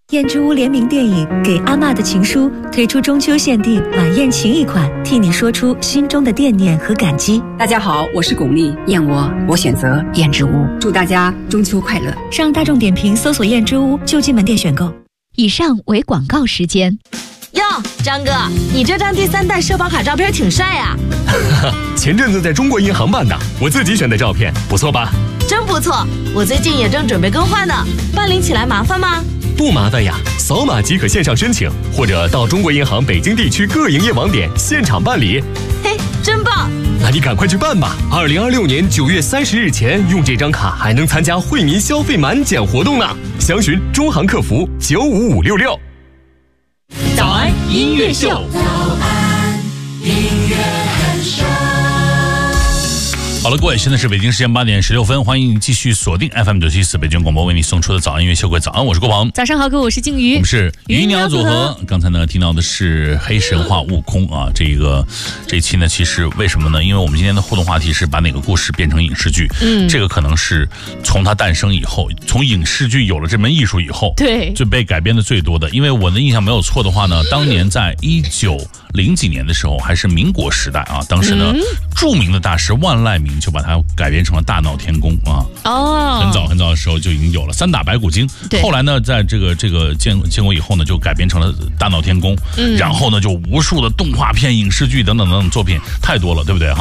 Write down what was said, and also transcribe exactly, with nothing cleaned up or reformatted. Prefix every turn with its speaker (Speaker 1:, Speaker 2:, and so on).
Speaker 1: 燕之屋联名电影《给阿嬷的情书》推出中秋限定晚宴情谊款，替你说出心中的惦念和感激。
Speaker 2: 大家好，我是巩俐，燕窝我选择燕之屋，祝大家中秋快乐。
Speaker 1: 上大众点评搜索燕之屋就近门店选购。
Speaker 3: 以上为广告时间。
Speaker 4: 哟，张哥，你这张第三代社保卡照片挺帅呀！
Speaker 5: 前阵子在中国银行办的，我自己选的照片，不错吧？
Speaker 4: 真不错，我最近也正准备更换呢，办理起来麻烦吗？
Speaker 5: 不麻烦呀，扫码即可线上申请，或者到中国银行北京地区各营业网点现场办理。
Speaker 4: 嘿，真棒！
Speaker 5: 那你赶快去办吧！二零二六年九月三十日前用这张卡还能参加惠民消费满减活动呢，详询中行客服九五五六六。
Speaker 6: 早安音乐秀，早安音乐很秀。
Speaker 7: 好了，各位，现在是北京时间八点十六分，欢迎继续锁定 F M 九七四北京广播为你送出的早安音乐秀。早安，我是郭鹏。
Speaker 3: 早上好，各位，我是静瑜。
Speaker 7: 我们是鱼鸟组合。刚才呢听到的是黑神话悟空啊，这个这一期呢，其实为什么呢？因为我们今天的互动话题是把哪个故事变成影视剧。嗯，这个可能是从它诞生以后，从影视剧有了这门艺术以后，
Speaker 3: 对，
Speaker 7: 就被改编的最多的。因为我的印象没有错的话呢，当年在一九零几年的时候，还是民国时代啊，当时呢，嗯、著名的大师万籁鸣就把它改编成了大闹天宫啊。
Speaker 3: 哦，
Speaker 7: 很早很早的时候就已经有了三打白骨精。后来呢，在这个这个建建国以后呢，就改编成了大闹天宫。嗯，然后呢，就无数的动画片、影视剧等等等等作品太多了，对不对哈？